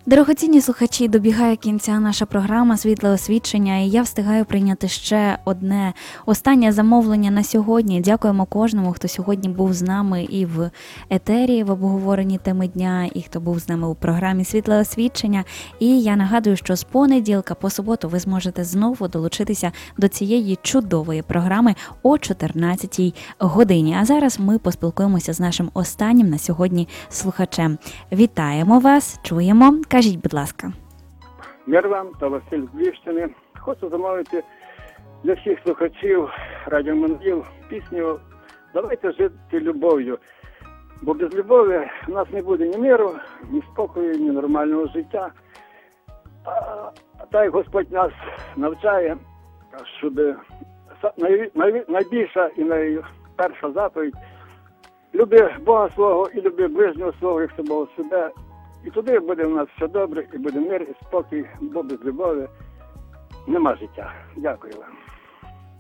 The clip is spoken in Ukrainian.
Дорогоцінні слухачі, добігає кінця наша програма «Світле освічення», і я встигаю прийняти ще одне останнє замовлення на сьогодні. Дякуємо кожному, хто сьогодні був з нами і в етері в обговоренні теми дня, і хто був з нами у програмі «Світле освічення». І я нагадую, що з понеділка по суботу ви зможете знову долучитися до цієї чудової програми о 14-й годині. А зараз ми поспілкуємося з нашим останнім на сьогодні слухачем. Вітаємо вас, чуємо. Кажіть, будь ласка. Мир вам та Василь з Львівщини. Хочу замовити для всіх слухачів Радіо Манділ пісню «Давайте жити любов'ю». Бо без любові в нас не буде ні миру, ні спокою, ні нормального життя. А так як Господь нас навчає, щоб найбільша і найперша заповідь – люби Бога свого і люби ближнього свого, як самого себе. І туди буде в нас все добре, і буде мир, і спокій, бо без любові нема життя. Дякую вам.